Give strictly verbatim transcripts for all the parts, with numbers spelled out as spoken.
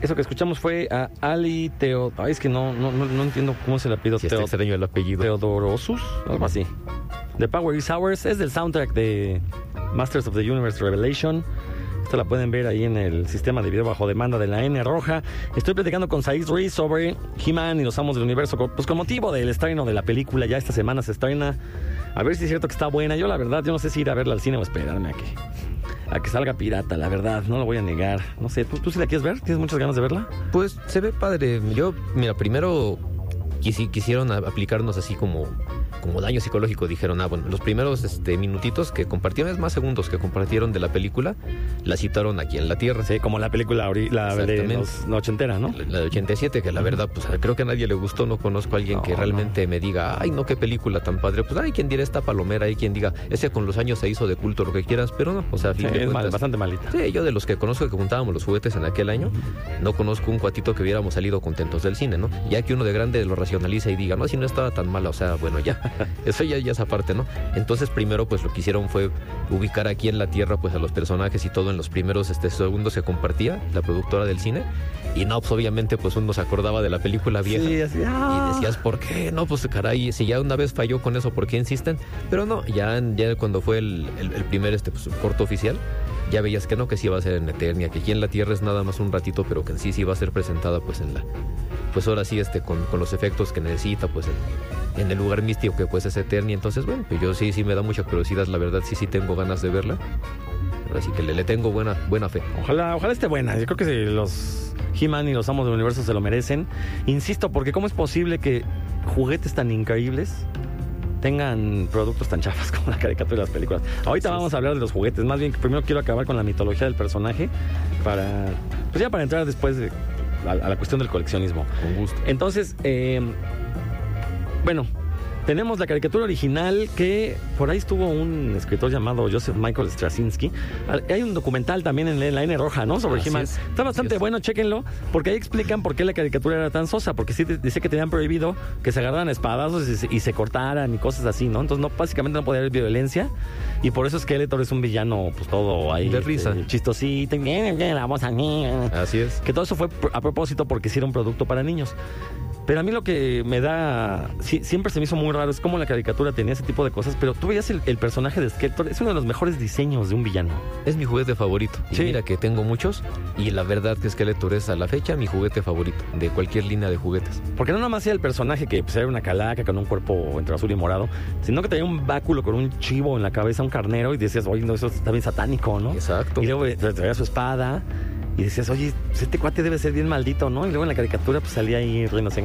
eso que escuchamos fue a Ali Teo... Ay, es que no, no, no, no entiendo cómo se le apellido. Si está extraño el apellido. Teodorosus, algo así. The Power is Ours, es del soundtrack de Masters of the Universe Revelation. Esto la pueden ver ahí en el sistema de video bajo demanda de la N Roja. Estoy platicando con Saiz Ruiz sobre He-Man y los Amos del Universo, pues con motivo del estreno de la película. Ya esta semana se estrena. A ver si es cierto que está buena. Yo la verdad, yo no sé si ir a verla al cine o esperarme a que, a que salga pirata, la verdad. No lo voy a negar. No sé, ¿tú, tú sí la quieres ver? ¿Tienes muchas ganas de verla? Pues se ve padre. Yo, mira, primero quisi, quisieron aplicarnos así como... como daño psicológico, dijeron, ah, bueno, los primeros este, minutitos que compartieron, es más segundos que compartieron de la película, la citaron aquí en la Tierra. Sí, como la película la de los, la ochentera, ¿no? La, la de ochenta y siete, que la verdad, pues creo que a nadie le gustó, no conozco a alguien no, que realmente no. me diga, ay, no, qué película tan padre. Pues hay quien dirá esta palomera, hay quien diga, ese con los años se hizo de culto, lo que quieras, pero no, o sea, a fin sí, de es cuentas, mal, bastante malita. Sí, yo de los que conozco que juntábamos los juguetes en aquel año, uh-huh. no conozco un cuatito que hubiéramos salido contentos del cine, ¿no? Ya que uno de grande lo racionaliza y diga, no, si no estaba tan mala, o sea, bueno, ya, eso ya, ya esa parte, ¿no? Entonces primero pues lo que hicieron fue ubicar aquí en la Tierra pues a los personajes y todo en los primeros este, segundos se compartía la productora del cine y no, pues obviamente pues uno se acordaba de la película vieja sí, así, ah. y decías, ¿por qué? No, pues caray, si ya una vez falló con eso, ¿por qué insisten? Pero no, ya, ya cuando fue el, el, el primer este, pues, corto oficial ya veías que no, que sí iba a ser en Eternia, que aquí en la Tierra es nada más un ratito, pero que en sí sí iba a ser presentada pues en la, pues ahora sí este con, con los efectos que necesita pues en, en el lugar místico que pues es Eternia. Entonces bueno, pues yo sí, sí me da mucha curiosidad, la verdad sí, sí tengo ganas de verla, así que le, le tengo buena, buena fe. Ojalá, ojalá esté buena, yo creo que si los He-Man y los Amos del Universo se lo merecen, insisto, porque cómo es posible que juguetes tan increíbles tengan productos tan chafas como la caricatura de las películas. Ahorita sí, vamos sí. a hablar de los juguetes. Más bien, primero quiero acabar con la mitología del personaje para, pues ya para entrar después de, a, a la cuestión del coleccionismo. Con gusto. Entonces, eh, bueno, tenemos la caricatura original que por ahí estuvo un escritor llamado Joseph Michael Straczynski. Hay un documental también en la N Roja, ¿no? Sobre He-Man. Está bastante bueno, chéquenlo, porque ahí explican por qué la caricatura era tan sosa, porque sí dice que tenían prohibido que se agarraran espadazos y se, y se cortaran y cosas así, ¿no? Entonces no, básicamente no podía haber violencia y por eso Skeletor es un villano, pues todo ahí. De risa. Eh, chistosito, la voz a mí. Así es. Que todo eso fue a propósito porque sí era un producto para niños. Pero a mí lo que me da... Sí, siempre se me hizo muy raro, es como la caricatura tenía ese tipo de cosas, pero tú veías el, el personaje de Skeletor, es uno de los mejores diseños de un villano. Es mi juguete favorito. Y sí. Mira que tengo muchos, y la verdad que Skeletor es a la fecha mi juguete favorito, de cualquier línea de juguetes. Porque no nada más era el personaje que pues, era una calaca con un cuerpo entre azul y morado, sino que tenía un báculo con un chivo en la cabeza, un carnero, y decías, oye, no, eso está bien satánico, ¿no? Exacto. Y luego traía su espada... Y decías, oye, este cuate debe ser bien maldito, ¿no? Y luego en la caricatura pues salía ahí riéndose.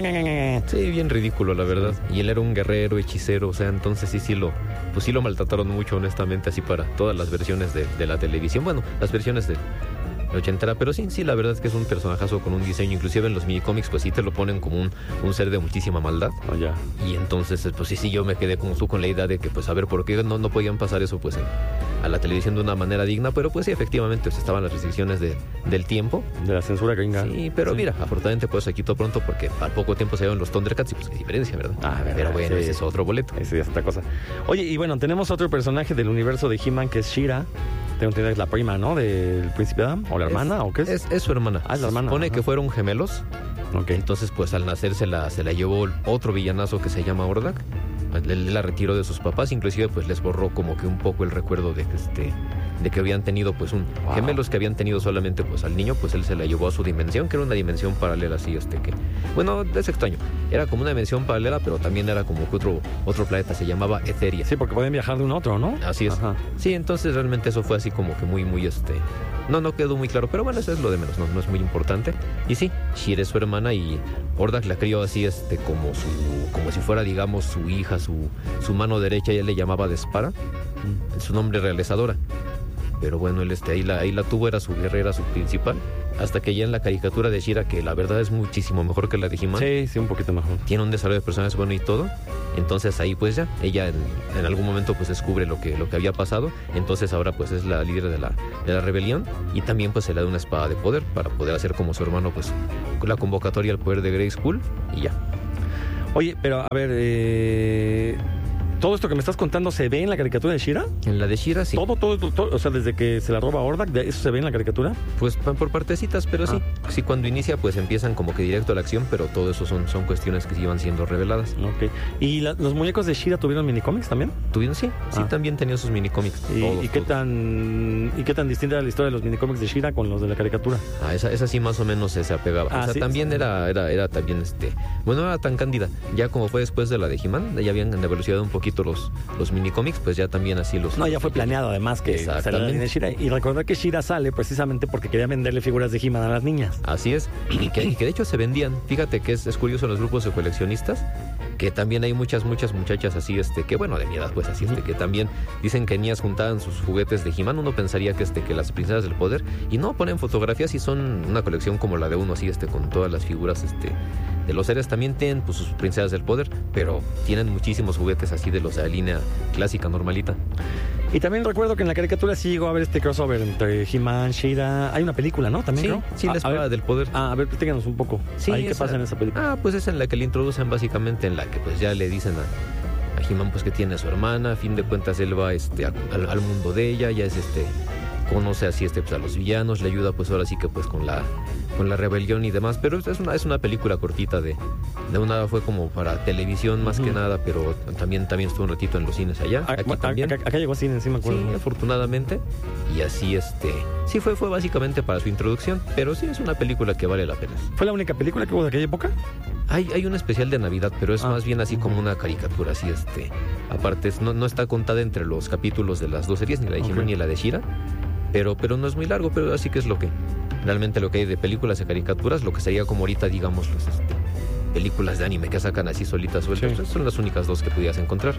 Sí, bien ridículo, la verdad. Y él era un guerrero, hechicero, o sea, entonces sí, sí lo... Pues sí lo maltrataron mucho, honestamente, así para todas las versiones de, de la televisión. Bueno, las versiones de... ochentera, pero sí, sí, la verdad es que es un personajazo con un diseño, inclusive en los minicómics pues sí te lo ponen como un, un ser de muchísima maldad. Oh, yeah. Y entonces pues sí, sí, yo me quedé como tú con la idea de que pues a ver por qué no, no podían pasar eso pues en, a la televisión de una manera digna, pero pues sí, efectivamente pues, estaban las restricciones de, del tiempo. De la censura gringa. Sí, pero sí. Mira, afortunadamente pues se quitó pronto porque al poco tiempo se dieron los Thundercats y pues qué diferencia, ¿verdad? Ah, verdad. Pero bueno, sí. Ese es otro boleto. Ese es otra cosa. Oye, y bueno, tenemos otro personaje del universo de He-Man que es She-Ra. Tengo entendido que es la prima, ¿no? Del príncipe Adam, o la hermana, es, ¿o qué es? es? Es su hermana. Ah, es la hermana. Se supone ajá. que fueron gemelos. Okay. Entonces, pues al nacer se la, se la llevó otro villanazo que se llama Hordak. Él la retiró de sus papás, inclusive pues les borró como que un poco el recuerdo de que este de que habían tenido pues un wow. gemelos que habían tenido solamente pues al niño, pues él se la llevó a su dimensión, que era una dimensión paralela así este que bueno, es extraño. Era como una dimensión paralela, pero también era como que otro otro planeta, se llamaba Etheria. Sí, porque pueden viajar de un a otro, ¿no? Así es. Ajá. Sí, entonces realmente eso fue así como que muy muy este no no quedó muy claro, pero bueno, eso es lo de menos, no no es muy importante. Y sí, She-Ra es su hermana y Hordak la crió así este como su como si fuera digamos su hija, su su mano derecha, ella le llamaba Despara, su nombre realizadora. Pero bueno, él este, ahí, la, ahí la tuvo, era su guerrera, su principal. Hasta que ya en la caricatura de She-Ra, que la verdad es muchísimo mejor que la de He-Man. Sí, sí, un poquito mejor. Tiene un desarrollo de personajes bueno y todo. Entonces ahí pues ya, ella en, en algún momento pues descubre lo que, lo que había pasado. Entonces ahora pues es la líder de la, de la rebelión. Y también pues se le da una espada de poder para poder hacer como su hermano pues la convocatoria al poder de Grayskull. Y ya. Oye, pero a ver, eh... ¿Todo esto que me estás contando se ve en la caricatura de She-Ra? En la de She-Ra, sí. ¿Todo, todo, todo, todo? O sea, desde que se la roba Hordak, ¿de ¿eso se ve en la caricatura? Pues por partecitas, pero sí. Ah. Sí, cuando inicia, pues empiezan como que directo a la acción, pero todo eso son, son cuestiones que iban siendo reveladas. Ok. ¿Y la, los muñecos de She-Ra tuvieron minicómics también? ¿Tuvieron? Sí, ah. sí, también tenían sus minicómics. ¿Y, todos, ¿y, qué tan, ¿Y qué tan distinta era la historia de los minicómics de She-Ra con los de la caricatura? Ah, esa, esa sí más o menos se, se apegaba. Ah, o sea, ¿sí? también era, era, era también, este... Bueno, no era tan cándida. Ya como fue después de la de He-Man, ya habían evolucionado un poquito los, los minicómics, pues ya también así los... No, ya fue planeado además que saliera de She-Ra. Y recordar que She-Ra sale precisamente porque quería venderle figuras de He-Man a las niñas. Así es. Y que, y que de hecho se vendían. Fíjate que es, es curioso en los grupos de coleccionistas, que también hay muchas, muchas muchachas así, este, que bueno, de mi edad, pues así, este, que también dicen que niñas juntaban sus juguetes de He-Man. Uno pensaría que este, que las princesas del poder, y no, ponen fotografías y son una colección como la de uno, así, este, con todas las figuras, este, de los seres. También tienen, pues, sus princesas del poder, pero tienen muchísimos juguetes así de los de la línea clásica, normalita. Y también recuerdo que en la caricatura sí llegó a ver este crossover entre He-Man, She-Ra. Hay una película, ¿no? También, sí, ¿no? Sí, la espada del poder. Ah, a ver, platícanos un poco. Sí, ¿Ahí qué pasa en esa película? Ah, pues es en la que le introducen básicamente, en la que pues ya le dicen a, a He-Man pues que tiene a su hermana. A fin de cuentas él va este, a, al, al mundo de ella, ya es este... conoce así este pues a los villanos, le ayuda pues ahora sí que pues con la con la rebelión y demás, pero es una es una película cortita de de una fue como para televisión más uh-huh. que nada, pero también también estuvo un ratito en los cines allá. Aquí a, también. Acá, acá llegó a cine, sí me acuerdo. Sí, afortunadamente. Y así este sí fue fue básicamente para su introducción, pero sí es una película que vale la pena. ¿Fue la única película que hubo de aquella época? Hay hay un especial de Navidad, pero es ah. más bien así como una caricatura, así este. Aparte es, no no está contada entre los capítulos de las dos series, ni la de He-Man okay. ni la de She-Ra. Pero, pero no es muy largo, pero así que es lo que realmente lo que hay de películas y caricaturas, lo que sería como ahorita, digamos, las este, películas de anime que sacan así solitas sueltas, sí. son las únicas dos que pudieras encontrar.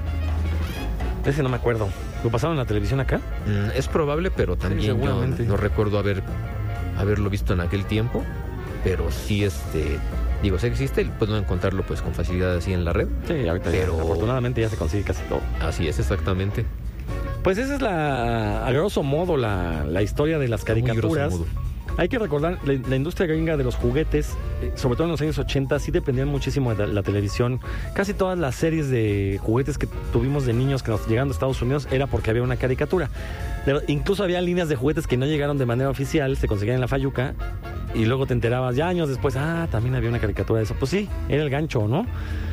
Ese no me acuerdo. ¿Lo pasaron en la televisión acá? Mm, es probable, pero también sí, yo no recuerdo haber haberlo visto en aquel tiempo, pero sí este digo, sé que existe, pues no encontrarlo pues con facilidad así en la red. Sí, ahorita pero ya, afortunadamente ya se consigue casi todo. Así es, exactamente. Pues esa es la, a grosso modo, la, la historia de las caricaturas. Hay que recordar, la, la industria gringa de los juguetes, eh, sobre todo en los años ochenta, sí dependían muchísimo de la, la televisión. Casi todas las series de juguetes que tuvimos de niños que nos llegaron a Estados Unidos era porque había una caricatura. Pero incluso había líneas de juguetes que no llegaron de manera oficial, se conseguían en la Fayuca, y luego te enterabas ya años después, ah, también había una caricatura de eso. Pues sí, era el gancho, ¿no?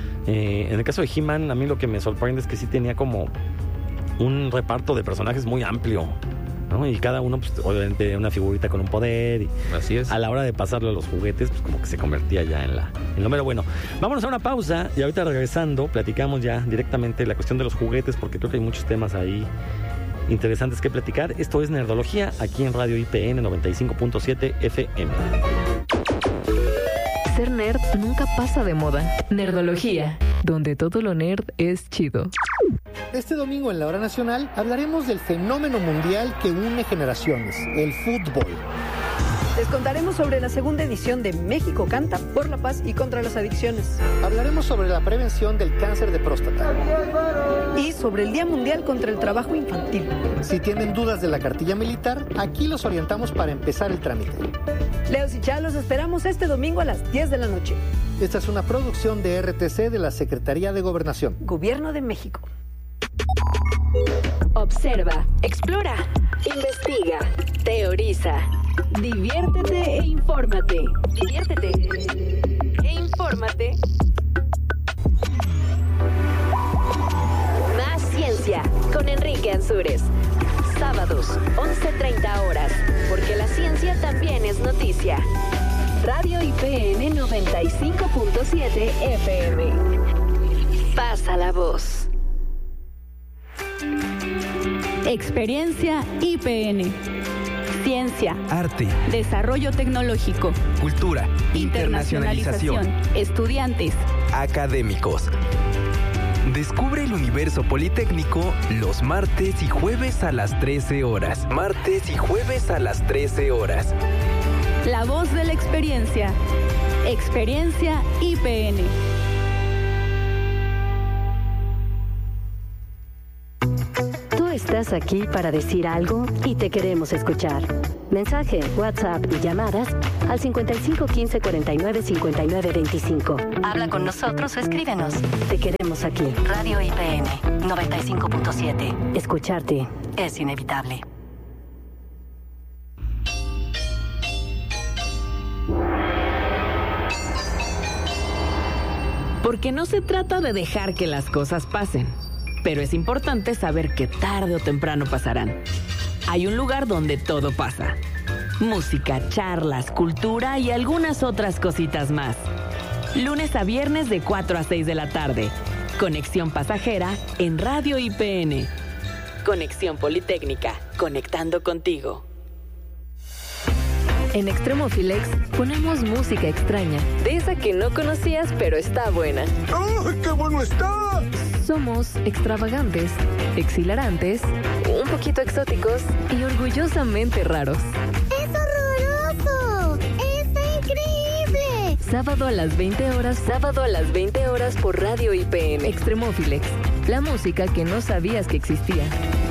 Eh, en el caso de He-Man, a mí lo que me sorprende es que sí tenía como un reparto de personajes muy amplio, ¿no? Y cada uno, pues, obviamente, una figurita con un poder. Y así es. A la hora de pasarlo a los juguetes, pues como que se convertía ya en la en lo mero bueno. Vámonos a una pausa y ahorita regresando, platicamos ya directamente la cuestión de los juguetes, porque creo que hay muchos temas ahí interesantes que platicar. Esto es Nerdología, aquí en Radio I P N noventa y cinco punto siete F M. Ser nerd nunca pasa de moda. Nerdología, donde todo lo nerd es chido. Este domingo en la Hora Nacional hablaremos del fenómeno mundial que une generaciones, el fútbol. Les contaremos sobre la segunda edición de México Canta por la paz y contra las adicciones. Hablaremos sobre la prevención del cáncer de próstata. Y sobre el Día Mundial contra el Trabajo Infantil. Si tienen dudas de la cartilla militar, aquí los orientamos para empezar el trámite. Leos y Chá, los esperamos este domingo a las diez de la noche. Esta es una producción de R T C de la Secretaría de Gobernación. Gobierno de México. Observa, explora, investiga, teoriza, diviértete e infórmate. Diviértete e infórmate. Más ciencia con Enrique Ansúrez. Sábados, once treinta horas, porque la ciencia también es noticia. Radio I P N noventa y cinco punto siete F M. Pasa la voz. Experiencia I P N. Ciencia, arte, desarrollo tecnológico, cultura, internacionalización, internacionalización, estudiantes, académicos. Descubre el universo politécnico los martes y jueves a las trece horas. Martes y jueves a las trece horas. La voz de la experiencia. Experiencia I P N. Estás aquí para decir algo y te queremos escuchar. Mensaje, WhatsApp y llamadas al cincuenta y cinco quince cuarenta y nueve cincuenta y nueve veinticinco. Habla con nosotros o escríbenos. Te queremos aquí. Radio I P N noventa y cinco punto siete. Escucharte es inevitable. Porque no se trata de dejar que las cosas pasen, pero es importante saber que tarde o temprano pasarán. Hay un lugar donde todo pasa. Música, charlas, cultura y algunas otras cositas más. Lunes a viernes de cuatro a seis de la tarde. Conexión pasajera en Radio I P N. Conexión Politécnica, conectando contigo. En Extremofilex ponemos música extraña, de esa que no conocías pero está buena. ¡Oh, qué bueno está! Somos extravagantes, exhilarantes, un poquito exóticos y orgullosamente raros. ¡Es horroroso! ¡Está increíble! Sábado a las veinte horas, sábado a las veinte horas por Radio I P N. Extremofilex, la música que no sabías que existía.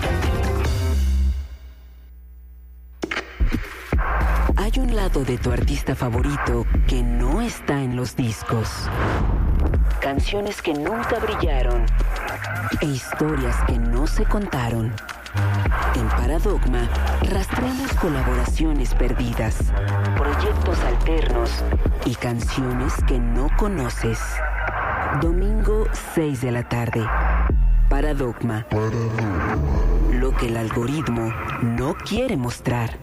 Hay un lado de tu artista favorito que no está en los discos. Canciones que nunca brillaron e historias que no se contaron. En Paradogma rastreamos colaboraciones perdidas, proyectos alternos y canciones que no conoces. Domingo seis de la tarde. Paradogma. Lo que el algoritmo no quiere mostrar.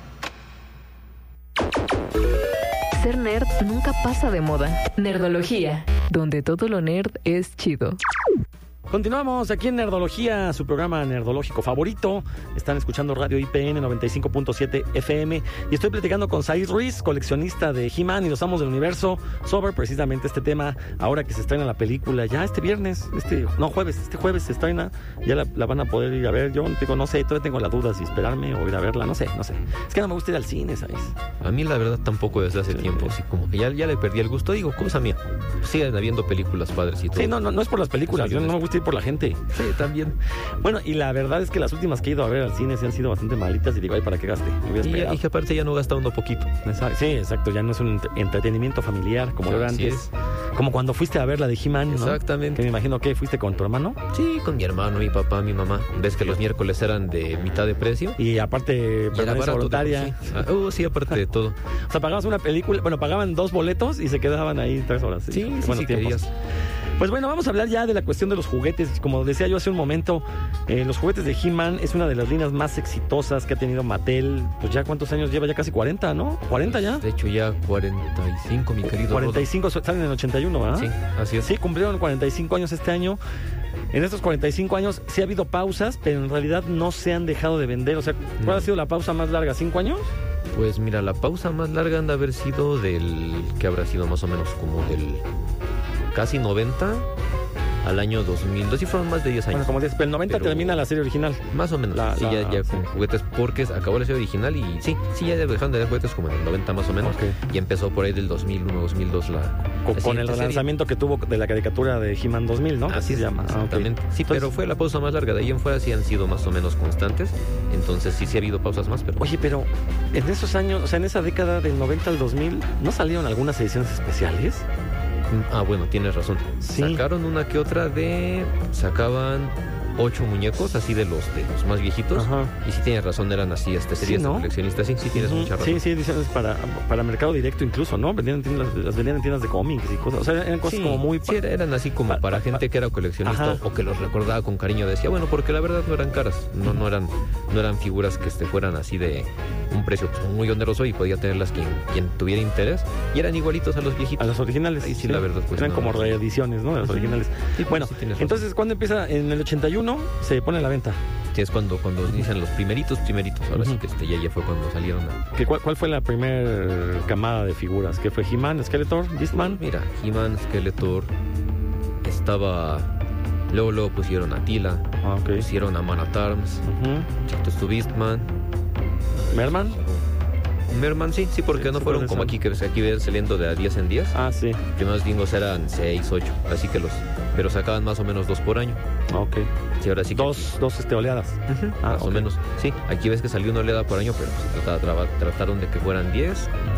Ser nerd nunca pasa de moda. Nerdología, donde todo lo nerd es chido. Continuamos aquí en Nerdología, su programa nerdológico favorito. Están escuchando Radio I P N noventa y cinco punto siete F M y estoy platicando con Said Ruiz, coleccionista de He-Man y los Amos del Universo, sobre precisamente este tema. Ahora que se estrena la película, ya este viernes, este no jueves, este jueves se estrena, ya la, la van a poder ir a ver. Yo digo, no sé, todavía tengo la duda si esperarme o ir a verla, no sé, no sé. Es que no me gusta ir al cine, ¿sabes? A mí la verdad tampoco desde hace sí, tiempo, así como que ya, ya le perdí el gusto. Digo, cosa mía, siguen habiendo películas padres y todo. Sí, no, no, no es por las películas, yo no me gusta ir por la gente. Sí, también. Bueno, y la verdad es que las últimas que he ido a ver al cine sí han sido bastante malitas y digo, ay, ¿para qué gaste? Y, y que aparte ya no gasta uno poquito. Exacto, sí, exacto, ya no es un entretenimiento familiar como lo era antes. Es. Como cuando fuiste a ver la de He-Man, ¿no? Exactamente. Que me imagino que fuiste con tu hermano. Sí, con mi hermano, mi papá, mi mamá. Ves que los miércoles eran de mitad de precio. Y aparte, permanencia voluntaria. Sí. Ah, uh, sí, aparte de todo. O sea, pagabas una película, bueno, pagaban dos boletos y se quedaban ahí tres horas. Sí, sí, sí, bueno, sí querías. Pues bueno, vamos a hablar ya de la cuestión de los juguetes. Como decía yo hace un momento, eh, los juguetes de He-Man es una de las líneas más exitosas que ha tenido Mattel. Pues ya cuántos años lleva, ya casi cuarenta, ¿no? ¿cuarenta ya? De hecho ya cuarenta y cinco, mi querido cuarenta y cinco, Rodo. Salen en el ochenta y uno, ¿verdad? Sí, así es. Sí, cumplieron cuarenta y cinco años este año. En estos cuarenta y cinco años sí ha habido pausas, pero en realidad no se han dejado de vender. O sea, ¿cuál no. ha sido la pausa más larga? ¿Cinco años? Pues mira, la pausa más larga han de haber sido del... que habrá sido más o menos como del... casi noventa al año dos mil. Dos sí fueron más de diez años. Bueno, como dices, pero el noventa pero termina la serie original. Más o menos. La, sí, la, ya, ya con juguetes, porque acabó la serie original y sí, sí, ya dejaron de dar juguetes como en el noventa más o menos. Okay. Y empezó por ahí del dos mil uno, dos mil dos la... Con, con el lanzamiento que tuvo de la caricatura de He-Man dos mil, ¿no? Así se llama. Exactamente. Ah, okay. Sí, Entonces, pero fue la pausa más larga. De ahí en fuera sí han sido más o menos constantes. Entonces sí, sí ha habido pausas más, pero... Oye, pero en esos años, o sea, en esa década del noventa al dos mil, ¿no salieron algunas ediciones especiales? Ah, bueno, tienes razón. Sí. Sacaron una que otra de... Sacaban ocho muñecos, así de los de los más viejitos. Ajá. Y sí tienes razón, eran así, este, series sí, ¿no? de coleccionistas. Sí, sí tienes uh-huh. mucha razón. Sí, sí, ediciones para, para mercado directo incluso, ¿no? Vendían en tiendas, las vendían en tiendas de cómics y cosas. O sea, eran cosas sí, como muy... Sí, eran así como pa, para pa, gente que era coleccionista ajá. o que los recordaba con cariño. Decía, bueno, porque la verdad no eran caras. No, no, eran, no eran figuras que este, fueran así de un precio pues, muy oneroso y podía tenerlas quien, quien tuviera interés. Y eran igualitos a los viejitos. A los originales. Ahí sí, sí. la verdad. Pues, eran no, como no, reediciones, ¿no? De los uh-huh. originales. Sí, bueno, sí entonces, ¿cuándo empieza? En el ochenta y uno se pone a la venta. Sí, es cuando, cuando inician los primeritos, primeritos. Ahora uh-huh. sí que este, ya, ya fue cuando salieron. A... ¿Qué, cuál, ¿Cuál fue la primera camada de figuras? ¿Qué fue? ¿He-Man, Skeletor, Beastman? Mira, He-Man, Skeletor, estaba... Luego, luego pusieron a Tila, ah, okay. pusieron a Man at Arms, uh-huh. Chictos to Beastman. ¿Merman? Merman, sí, sí, porque sí, no sí, fueron como aquí, que aquí ven saliendo de a diez en diez. Ah, sí. Los primeros gringos eran seis, ocho, así que los... Pero sacaban más o menos dos por año. Ok. Sí, ahora sí que dos, aquí, dos este, oleadas. Uh-huh, ah, más okay. o menos. Sí, aquí ves que salió una oleada por año, pero pues, trataron, trataron de que fueran diez. Uh-huh.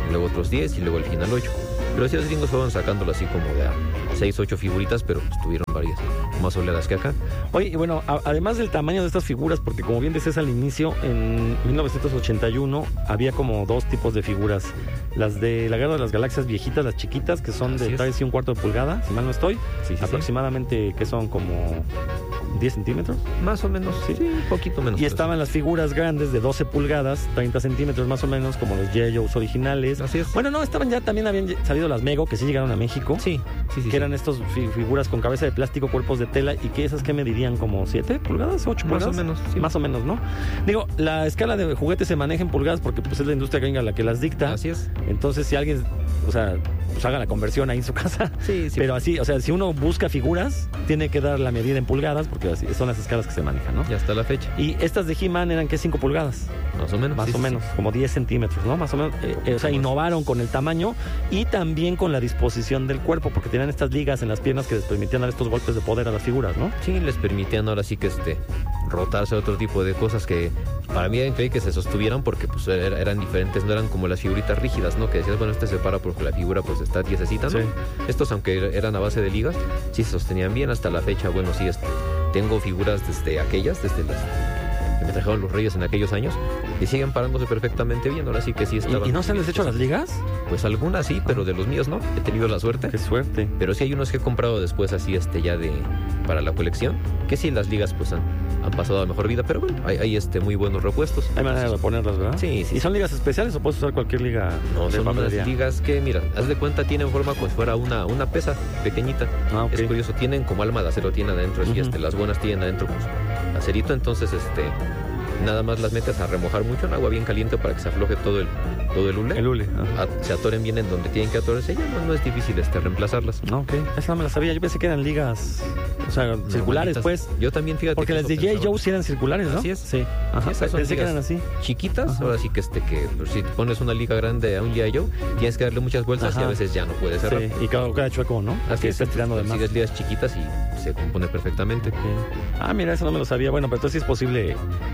luego otros diez y luego al final ocho. Pero sí, los gringos fueron sacándolo así como de a seis, ocho figuritas, pero pues, tuvieron varias más oleadas que acá. Oye, y bueno, a, además del tamaño de estas figuras, porque como bien decías al inicio, en mil novecientos ochenta y uno había como dos tipos de figuras. Las de la Guerra de las Galaxias viejitas, las chiquitas, que son Así de tres y un cuarto de pulgada, si mal no estoy. Sí, sí, aproximadamente, que son como diez centímetros. Más o menos, sí, sí un poquito menos. Y estaban las figuras grandes de doce pulgadas, treinta centímetros más o menos, como los G I. Joes originales. Así es. Bueno, no, estaban ya, también habían salido las Mego, que sí llegaron a México. Sí, sí, sí. Que sí. eran estos fi figuras con cabeza de plástico, cuerpos de tela, y que esas que medirían como siete pulgadas, ocho Más pulgadas. o menos, sí. Más o menos, ¿no? Digo, la escala de juguetes se maneja en pulgadas porque pues es la industria gringa la que las dicta. Así es. Entonces, si alguien, o sea, pues haga la conversión ahí en su casa. Sí, sí. Pero así, o sea, si uno busca figuras, tiene que dar la medida en pulgadas porque así son las escalas que se manejan, ¿no? Y hasta la fecha. Y estas de He-Man eran, ¿qué? cinco pulgadas. Más o menos. Más sí, o sí, menos, sí. como diez centímetros, ¿no? Más o menos. Eh, eh, o sea, innovaron con el tamaño y también con la disposición del cuerpo, porque tenían estas ligas en las piernas que les permitían dar estos golpes de poder a las figuras, ¿no? Sí, les permitían ahora sí que este rotarse a otro tipo de cosas que para mí era increíble que se sostuvieran porque pues er, eran diferentes, no eran como las figuritas rígidas, ¿no? Que decías, bueno, este se para porque la figura pues está tiesecita, ¿no? Sí. Estos, aunque eran a base de ligas, sí se sostenían bien hasta la fecha. Bueno, sí, este, tengo figuras desde aquellas, desde las que me trajeron los Reyes en aquellos años y siguen parándose perfectamente bien. Ahora sí que sí estaban. ¿Y, y no se han deshecho las ligas? Pues algunas sí, pero de los míos no. He tenido la suerte. Qué suerte. Pero sí hay unos que he comprado después así este ya de para la colección, que sí las ligas pues han, han pasado a mejor vida, pero bueno, hay, hay este muy buenos repuestos. Hay manera de ponerlas, ¿verdad? Sí, sí. ¿Y son ligas especiales o puedes usar cualquier liga? No, de son unas papelería? ligas que, mira, haz de cuenta, tienen forma como si fuera una, una pesa pequeñita. Ah, ok. Es curioso, tienen como alma de acero, tienen adentro, así, Ujú. este, las buenas tienen adentro pues, acerito, entonces este nada más las metes a remojar mucho en agua bien caliente para que se afloje todo el, todo el hule. El hule. A- se atoren bien en donde tienen que atorarse, ya no, no es difícil este reemplazarlas. No, ok. Esa no me la sabía. Yo pensé que eran ligas, o sea, circulares, Normalitas. pues. Yo también, fíjate. Porque que las de eso G I. pensaba. Joe sí eran circulares, ¿no? Así es. Sí. Ajá. Esas son Pensé que ligas eran así. chiquitas, Ajá. ahora sí que este que pues, si te pones una liga grande a un G I. Joe, tienes que darle muchas vueltas Ajá. y a veces ya no puedes cerrar. Sí. Y cada, cada chueco, ¿no? Así que es, estás tirando de más. consigues ligas chiquitas y se compone perfectamente. Ok. Ah, mira, eso no me lo sabía. Bueno, pero entonces sí es posible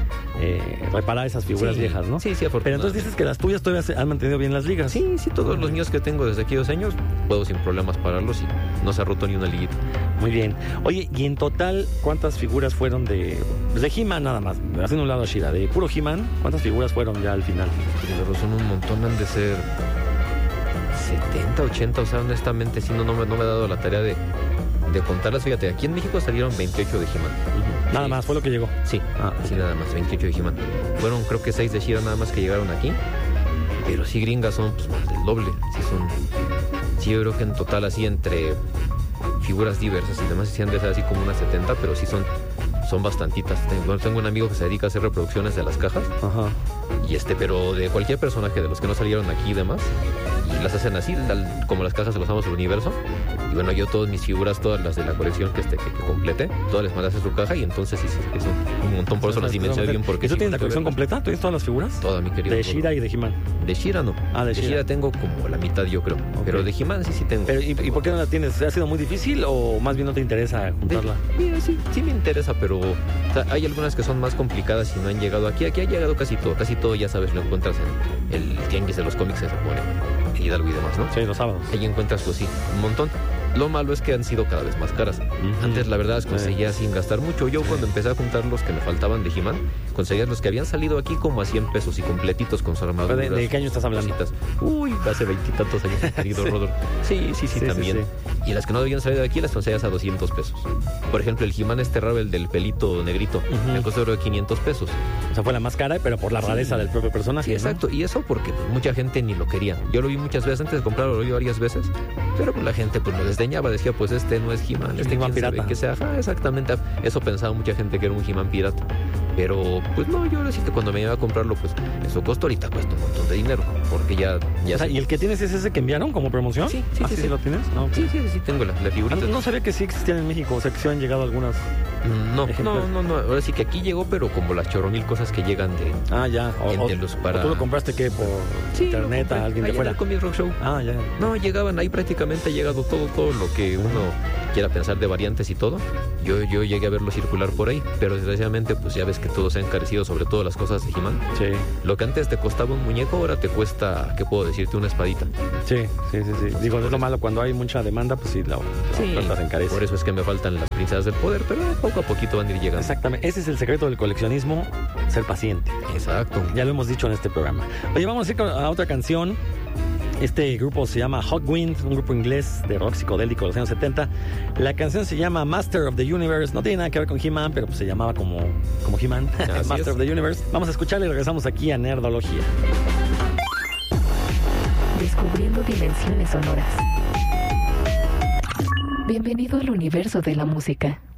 eh, reparar esas figuras Sí, viejas, ¿no? sí, sí, Pero afortunadamente. entonces dices que las tuyas todavía se han mantenido bien las ligas. Sí, sí, todos los míos que tengo desde aquellos años puedo sin problemas pararlos y no se ha roto ni una liguita. Muy bien. Oye, y en total, ¿cuántas figuras fueron de... pues de He-Man nada más, haciendo un lado a Shira, de puro He-Man, ¿cuántas figuras fueron ya al final? Pero son un montón, han de ser setenta, ochenta, o sea, honestamente, sí, no, no, me, no me he dado la tarea de, de contarlas. Fíjate, aquí en México salieron veintiocho de He-Man. Nada Sí. más, fue lo que llegó. Sí, Ah, sí, nada más, veintiocho de He-Man. Fueron creo que seis de She-Ra nada más que llegaron aquí. Pero sí gringas son pues más del doble. Sí son. Sí, yo creo que en total así entre figuras diversas y demás sí han de ser así como unas setenta, pero sí son, son bastantitas. Tengo, tengo un amigo que se dedica a hacer reproducciones de las cajas. Ajá. Y este, pero de cualquier personaje de los que no salieron aquí y demás. Y las hacen así, la- como las cajas de los Amos del Universo. Y bueno, yo todas mis figuras, todas las de la colección que, este, que, que complete, todas les mandas a su caja y entonces sí, sí, es un, un montón. Por eso las dimensioné bien. Porque ¿Y tú sí, tienes la tengo que colección verlas. completa? ¿Tú tienes todas las figuras? Toda, mi querido. De Rodo. She-Ra y de He-Man. De She-Ra no. Ah, de de She-Ra. She-Ra tengo como la mitad, yo creo. Ok. Pero de He-Man sí, sí tengo. Pero, ¿y, ¿Y por qué no la tienes? ¿Ha sido muy difícil o más bien no te interesa De- juntarla? mira, sí, sí me interesa, pero o sea, hay algunas que son más complicadas y no han llegado aquí. Aquí ha llegado casi todo. Casi todo, ya sabes, lo encuentras en el tianguis de los cómics que se pone en Hidalgo y demás, ¿no? Sí, los sábados. Ahí encuentras, pues sí, un montón. Lo malo es que han sido cada vez más caras. Antes, la verdad, las conseguía sin gastar mucho. Yo, cuando empecé a juntar los que me faltaban de He-Man, conseguía los que habían salido aquí como a cien pesos y completitos con su armadura. ¿De, de qué año estás hablando? Cositas. Uy, hace veintitantos años, mi querido Sí. Rodor. Sí, sí, sí, Sí, sí, también. sí. Y las que no habían salido de aquí las conseguías a doscientos pesos. Por ejemplo, el He-Man este raro, el del pelito negrito, Ujú. me costó creo que quinientos pesos. O sea, fue la más cara, pero por la Sí. rareza del propio personaje. Sí, ¿no? exacto. Y eso porque pues, mucha gente ni lo quería. Yo lo vi muchas veces, antes de comprarlo lo vi varias veces, pero pues, la gente pues lo desdeñaba, decía, pues este no es He-Man, este He-Man quién sabe pirata. que sea. Ajá, exactamente. Eso pensaba mucha gente que era un He-Man pirata. Pero pues no, yo ahora sí que cuando me iba a comprarlo, pues eso costó, ahorita cuesta un montón de dinero, porque ya... ya O sea, se- ¿y el que tienes es ese que enviaron como promoción? Sí, sí, ¿Ah, sí, sí, sí. lo tienes? No, Sí, sí, sí, tengo la, la Ah, figurita. no, no sabía que sí existían en México, o sea, que sí han llegado algunas No, no, no, no. Ahora sí que aquí llegó, pero como las chorro mil cosas que llegan de. Ah, ya. O, de los para... ¿o tú lo compraste qué? ¿Por sí, internet a alguien de fuera? Con mi rock show. Ah, ya. No, llegaban ahí prácticamente ha llegado todo, todo lo que uno quiera pensar de variantes y todo. Yo, yo llegué a verlo circular por ahí, pero desgraciadamente, pues ya ves que todo se ha encarecido, sobre todo las cosas de He-Man. Sí. Lo que antes te costaba un muñeco, ahora te cuesta, ¿qué puedo decirte? Una espadita. Sí, sí, sí. sí. Digo, es lo malo cuando hay mucha demanda, pues sí, la oferta se encarece. Por eso es que me faltan las princesas del poder, pero poco a poquito van a ir llegando. Exactamente. Ese es el secreto del coleccionismo, ser paciente. Exacto. Ya lo hemos dicho en este programa. Oye, vamos a ir a otra canción. Este grupo se llama Hawkwind, un grupo inglés de rock psicodélico de los años setenta. La canción se llama Master of the Universe. No tiene nada que ver con He-Man, pero pues se llamaba como, como He-Man. Master es. of the Universe. Vamos a escucharla y regresamos aquí a Nerdología. Descubriendo dimensiones sonoras. Bienvenido al universo de la música.